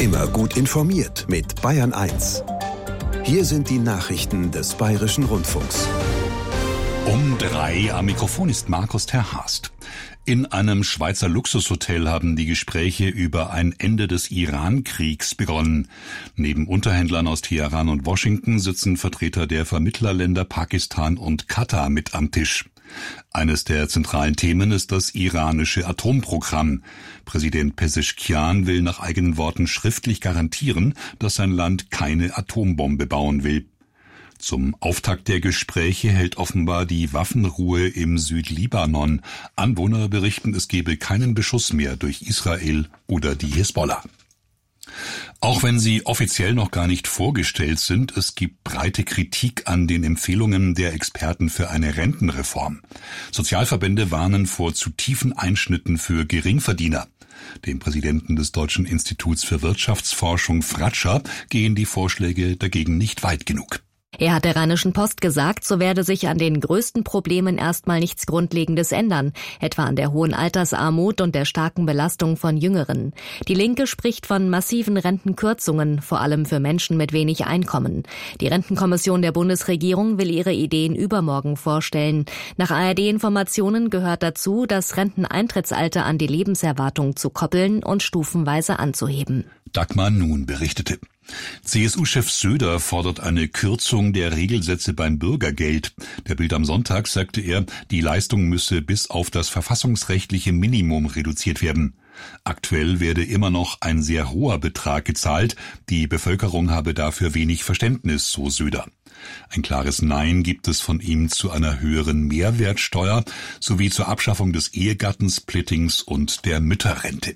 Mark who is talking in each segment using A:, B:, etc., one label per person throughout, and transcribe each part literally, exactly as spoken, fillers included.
A: Immer gut informiert mit Bayern eins. Hier sind die Nachrichten des Bayerischen Rundfunks.
B: Um drei am Mikrofon ist Markus Terhast. In einem Schweizer Luxushotel haben die Gespräche über ein Ende des Iran-Kriegs begonnen. Neben Unterhändlern aus Teheran und Washington sitzen Vertreter der Vermittlerländer Pakistan und Katar mit am Tisch. Eines der zentralen Themen ist das iranische Atomprogramm. Präsident Pezeshkian will nach eigenen Worten schriftlich garantieren, dass sein Land keine Atombombe bauen will. Zum Auftakt der Gespräche hält offenbar die Waffenruhe im Südlibanon. Anwohner berichten, es gebe keinen Beschuss mehr durch Israel oder die Hisbollah. Auch wenn sie offiziell noch gar nicht vorgestellt sind, es gibt breite Kritik an den Empfehlungen der Experten für eine Rentenreform. Sozialverbände warnen vor zu tiefen Einschnitten für Geringverdiener. Dem Präsidenten des Deutschen Instituts für Wirtschaftsforschung Fratscher gehen die Vorschläge dagegen nicht weit genug.
C: Er hat der Rheinischen Post gesagt, so werde sich an den größten Problemen erstmal nichts Grundlegendes ändern, etwa an der hohen Altersarmut und der starken Belastung von Jüngeren. Die Linke spricht von massiven Rentenkürzungen, vor allem für Menschen mit wenig Einkommen. Die Rentenkommission der Bundesregierung will ihre Ideen übermorgen vorstellen. Nach A R D-Informationen gehört dazu, das Renteneintrittsalter an die Lebenserwartung zu koppeln und stufenweise anzuheben.
B: Dagmar Nun berichtete. C S U-Chef Söder fordert eine Kürzung der Regelsätze beim Bürgergeld. Der Bild am Sonntag sagte er, die Leistung müsse bis auf das verfassungsrechtliche Minimum reduziert werden. Aktuell werde immer noch ein sehr hoher Betrag gezahlt. Die Bevölkerung habe dafür wenig Verständnis, so Söder. Ein klares Nein gibt es von ihm zu einer höheren Mehrwertsteuer sowie zur Abschaffung des Ehegattensplittings und der Mütterrente.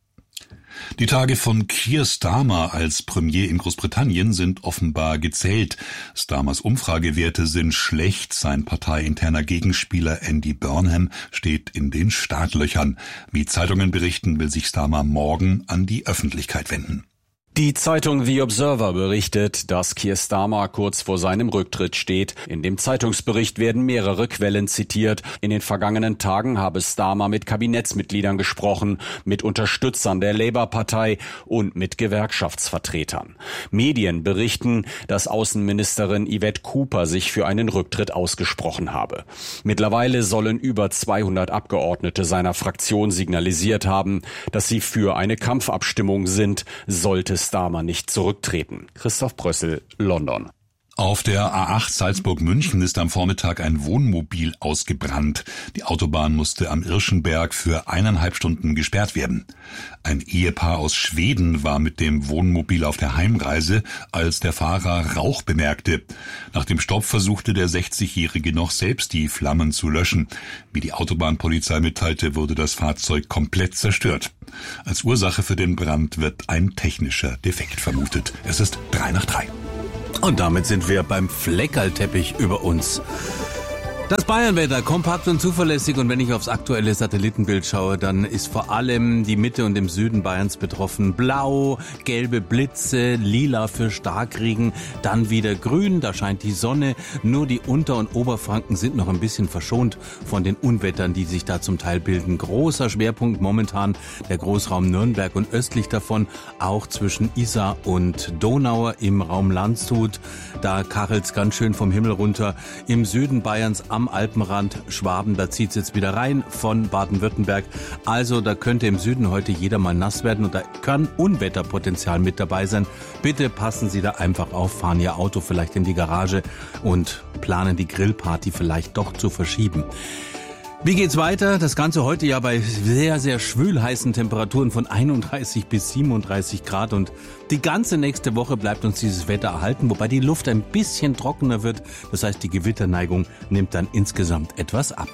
B: Die Tage von Keir Starmer als Premier in Großbritannien sind offenbar gezählt. Starmers Umfragewerte sind schlecht. Sein parteiinterner Gegenspieler Andy Burnham steht in den Startlöchern. Wie Zeitungen berichten, will sich Starmer morgen an die Öffentlichkeit wenden.
D: Die Zeitung The Observer berichtet, dass Keir Starmer kurz vor seinem Rücktritt steht. In dem Zeitungsbericht werden mehrere Quellen zitiert. In den vergangenen Tagen habe Starmer mit Kabinettsmitgliedern gesprochen, mit Unterstützern der Labour-Partei und mit Gewerkschaftsvertretern. Medien berichten, dass Außenministerin Yvette Cooper sich für einen Rücktritt ausgesprochen habe. Mittlerweile sollen über zweihundert Abgeordnete seiner Fraktion signalisiert haben, dass sie für eine Kampfabstimmung sind, sollte Starmer nicht zurücktreten. Christoph Brössel, London.
B: Auf der A acht Salzburg-München ist am Vormittag ein Wohnmobil ausgebrannt. Die Autobahn musste am Irschenberg für eineinhalb Stunden gesperrt werden. Ein Ehepaar aus Schweden war mit dem Wohnmobil auf der Heimreise, als der Fahrer Rauch bemerkte. Nach dem Stopp versuchte der sechzigjährige noch selbst die Flammen zu löschen. Wie die Autobahnpolizei mitteilte, wurde das Fahrzeug komplett zerstört. Als Ursache für den Brand wird ein technischer Defekt vermutet. Es ist drei nach drei.
E: Und damit sind wir beim Fleckerlteppich über uns. Das Bayernwetter, kompakt und zuverlässig, und wenn ich aufs aktuelle Satellitenbild schaue, dann ist vor allem die Mitte und im Süden Bayerns betroffen. Blau, gelbe Blitze, lila für Starkregen, dann wieder grün, da scheint die Sonne. Nur die Unter- und Oberfranken sind noch ein bisschen verschont von den Unwettern, die sich da zum Teil bilden. Großer Schwerpunkt momentan der Großraum Nürnberg und östlich davon auch zwischen Isar und Donau im Raum Landshut. Da kachelt's ganz schön vom Himmel runter. Im Süden Bayerns am Alpenrand Schwaben, da zieht's jetzt wieder rein von Baden-Württemberg. Also da könnte im Süden heute jeder mal nass werden und da kann Unwetterpotenzial mit dabei sein. Bitte passen Sie da einfach auf, fahren Ihr Auto vielleicht in die Garage und planen die Grillparty vielleicht doch zu verschieben. Wie geht's weiter? Das Ganze heute ja bei sehr, sehr schwülheißen Temperaturen von einunddreißig bis siebenunddreißig Grad, und die ganze nächste Woche bleibt uns dieses Wetter erhalten, wobei die Luft ein bisschen trockener wird. Das heißt, die Gewitterneigung nimmt dann insgesamt etwas ab.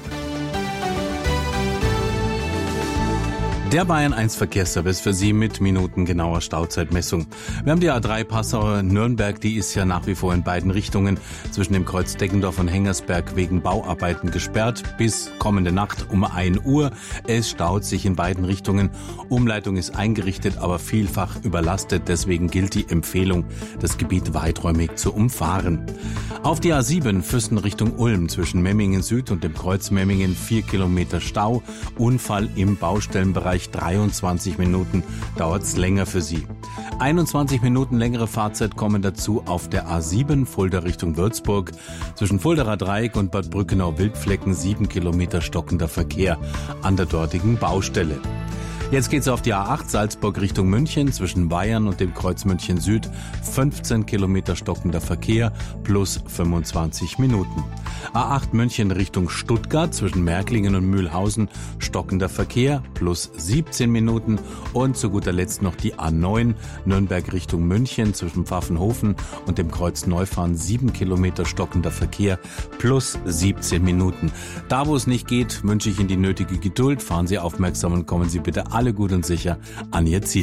E: Der Bayern eins Verkehrsservice für Sie mit minutengenauer Stauzeitmessung. Wir haben die A drei Passau-Nürnberg, die ist ja nach wie vor in beiden Richtungen zwischen dem Kreuz Deggendorf und Hengersberg wegen Bauarbeiten gesperrt bis kommende Nacht um ein Uhr. Es staut sich in beiden Richtungen. Umleitung ist eingerichtet, aber vielfach überlastet. Deswegen gilt die Empfehlung, das Gebiet weiträumig zu umfahren. Auf die A sieben Füssen Richtung Ulm zwischen Memmingen Süd und dem Kreuz Memmingen vier Kilometer Stau. Unfall im Baustellenbereich Österreich dreiundzwanzig Minuten dauert es länger für Sie. einundzwanzig Minuten längere Fahrzeit kommen dazu auf der A sieben Fulda Richtung Würzburg. Zwischen Fuldaer Dreieck und Bad Brückenau-Wildflecken sieben Kilometer stockender Verkehr an der dortigen Baustelle. Jetzt geht's auf die A acht Salzburg Richtung München zwischen Bayern und dem Kreuz München Süd. fünfzehn Kilometer stockender Verkehr plus fünfundzwanzig Minuten. A acht München Richtung Stuttgart zwischen Märklingen und Mühlhausen stockender Verkehr plus siebzehn Minuten. Und zu guter Letzt noch die A neun Nürnberg Richtung München zwischen Pfaffenhofen und dem Kreuz Neufahren sieben Kilometer stockender Verkehr plus siebzehn Minuten. Da wo es nicht geht, wünsche ich Ihnen die nötige Geduld. Fahren Sie aufmerksam und kommen Sie bitte alle gut und sicher an Ihr Ziel.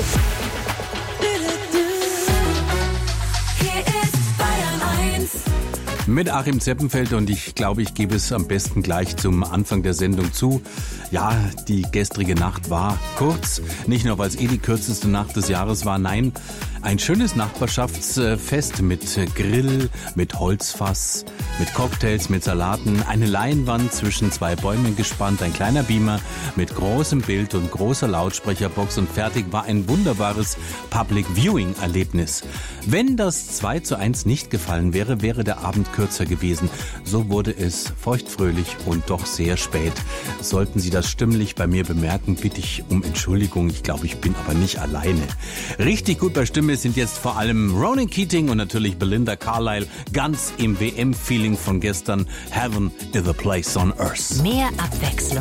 E: Mit Achim Zeppenfeld und ich glaube, ich gebe es am besten gleich zum Anfang der Sendung zu. Ja, die gestrige Nacht war kurz, nicht nur weil es eh die kürzeste Nacht des Jahres war, nein, ein schönes Nachbarschaftsfest mit Grill, mit Holzfass, mit Cocktails, mit Salaten, eine Leinwand zwischen zwei Bäumen gespannt, ein kleiner Beamer mit großem Bild und großer Lautsprecherbox und fertig war ein wunderbares Public Viewing Erlebnis. Wenn das zwei zu eins nicht gefallen wäre, wäre der Abend kürzer gewesen. So wurde es feuchtfröhlich und doch sehr spät. Sollten Sie das stimmlich bei mir bemerken, bitte ich um Entschuldigung. Ich glaube, ich bin aber nicht alleine. Richtig gut bei Stimme sind jetzt vor allem Ronan Keating und natürlich Belinda Carlisle, ganz im W M-Feeling von gestern. Heaven is a place on earth.
C: Mehr Abwechslung.